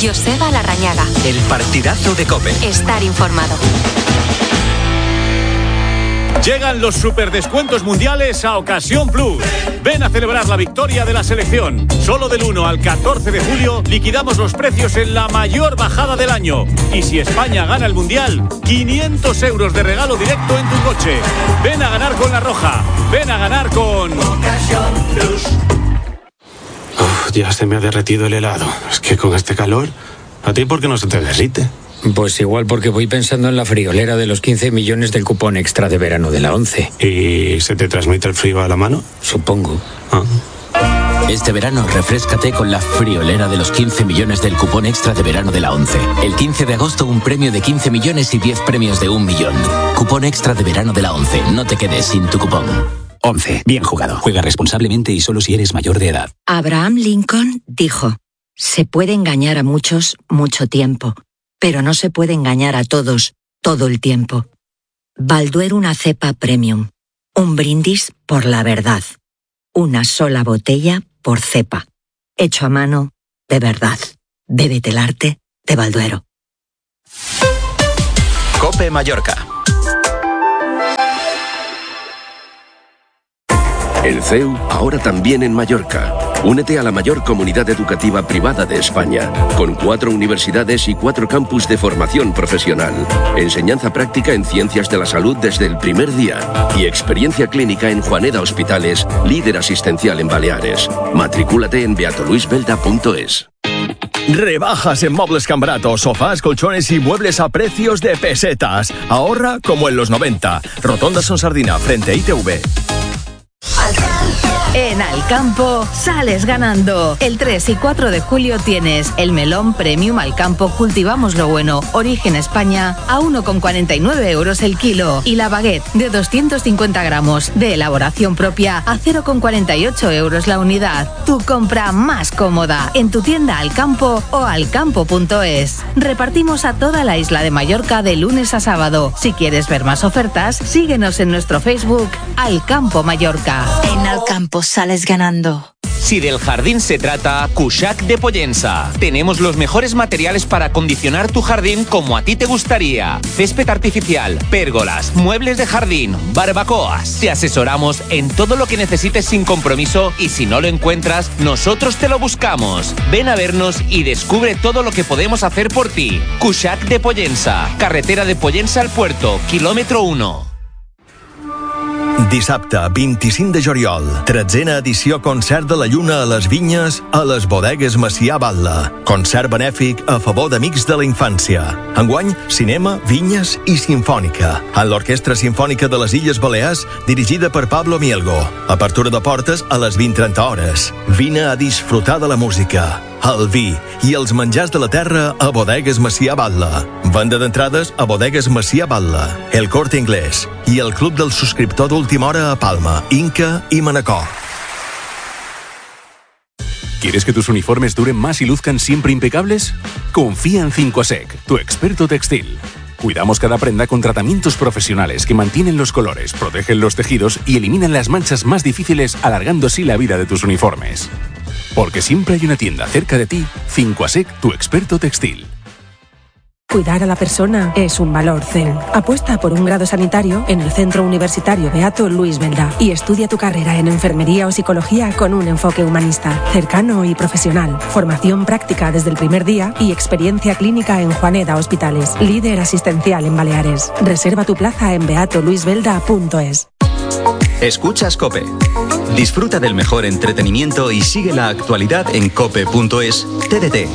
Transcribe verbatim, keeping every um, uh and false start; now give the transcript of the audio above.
Joseba Larrañaga. El partidazo de COPE. Estar informado. Llegan los superdescuentos mundiales a Ocasión Plus. Ven a celebrar la victoria de la selección. Solo del uno al catorce de julio liquidamos los precios en la mayor bajada del año. Y si España gana el mundial, quinientos euros de regalo directo en tu coche. Ven a ganar con La Roja. Ven a ganar con Ocasión Plus. Uf, ya se me ha derretido el helado. Es que con este calor, ¿a ti por qué no se te derrite? Pues igual porque voy pensando en la friolera de los quince millones del cupón extra de verano de la ONCE. ¿Y se te transmite el frío a la mano? Supongo. Ah. Este verano refréscate con la friolera de los quince millones del cupón extra de verano de la ONCE. El quince de agosto un premio de quince millones y diez premios de un millón. Cupón extra de verano de la ONCE. No te quedes sin tu cupón. ONCE. Bien jugado. Juega responsablemente y solo si eres mayor de edad. Abraham Lincoln dijo: se puede engañar a muchos mucho tiempo, pero no se puede engañar a todos todo el tiempo. Balduero una cepa premium. Un brindis por la verdad. Una sola botella por cepa. Hecho a mano de verdad. Bébete el arte de Balduero. COPE Mallorca. El C E U ahora también en Mallorca. Únete a la mayor comunidad educativa privada de España, con cuatro universidades y cuatro campus de formación profesional, enseñanza práctica en ciencias de la salud desde el primer día y experiencia clínica en Juaneda Hospitales, líder asistencial en Baleares. Matricúlate en beato luis belda punto es. Rebajas en Muebles Cambarato, sofás, colchones y muebles a precios de pesetas. Ahorra como en los noventa. Rotonda Son Sardina, frente a I T V. En Alcampo sales ganando. El tres y cuatro de julio tienes el melón Premium Alcampo Cultivamos lo Bueno, Origen España, a uno con cuarenta y nueve euros el kilo. Y la baguette de doscientos cincuenta gramos de elaboración propia a cero con cuarenta y ocho euros la unidad. Tu compra más cómoda en tu tienda Alcampo o alcampo punto es. Repartimos a toda la isla de Mallorca de lunes a sábado. Si quieres ver más ofertas, síguenos en nuestro Facebook Alcampo Mallorca. En Alcampo sales ganando. Si del jardín se trata, Cuixac de Pollensa. Tenemos los mejores materiales para acondicionar tu jardín como a ti te gustaría. Césped artificial, pérgolas, muebles de jardín, barbacoas. Te asesoramos en todo lo que necesites sin compromiso y si no lo encuentras, nosotros te lo buscamos. Ven a vernos y descubre todo lo que podemos hacer por ti. Cuixac de Pollensa. Carretera de Pollensa al Puerto, kilómetro uno. Dissabte, vint-i-cinc de juliol, tretzena edició Concert de la Lluna a les Vinyes a les Bodegues Macià Batlle. Concert benèfic a favor d'amics de la infància. Enguany, cinema, vinyes i sinfònica. En l'Orquestra Simfònica de les Illes Balears, dirigida per Pablo Mielgo. Apertura de portes a les vint trenta hores. Vine a disfrutar de la música, el vi i els menjars de la terra a Bodegues Macià Batlle. Venda d'entrades a Bodegues Macià Batlle, El Corte Inglés i el Club del Subscriptor d'Última Hora a Palma, Inca y Manacor. ¿Quieres que tus uniformes duren más y luzcan siempre impecables? Confía en cinco A Sec, tu experto textil. Cuidamos cada prenda con tratamientos profesionales que mantienen los colores, protegen los tejidos y eliminan las manchas más difíciles, alargando así la vida de tus uniformes. Porque siempre hay una tienda cerca de ti. cinco A Sec, tu experto textil. Cuidar a la persona es un valor C E U. Apuesta por un grado sanitario en el Centro Universitario Beato Luis Belda y estudia tu carrera en enfermería o psicología con un enfoque humanista, cercano y profesional. Formación práctica desde el primer día y experiencia clínica en Juaneda Hospitales, líder asistencial en Baleares. Reserva tu plaza en beato luis belda punto es. Escuchas COPE. Disfruta del mejor entretenimiento y sigue la actualidad en cope punto es. T D T.